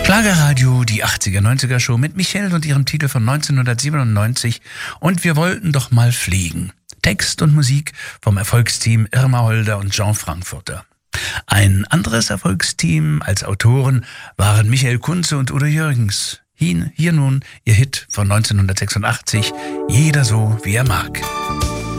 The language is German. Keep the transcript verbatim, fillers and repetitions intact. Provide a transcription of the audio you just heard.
Schlagerradio, die achtziger, neunziger Show mit Michelle und ihrem Titel von neunzehnhundertsiebenundneunzig und wir wollten doch mal fliegen. Text und Musik vom Erfolgsteam Irma Holder und Jean Frankfurter. Ein anderes Erfolgsteam als Autoren waren Michael Kunze und Udo Jürgens. Hier, hier nun ihr Hit von neunzehnhundertsechsundachtzig, Jeder so wie er mag.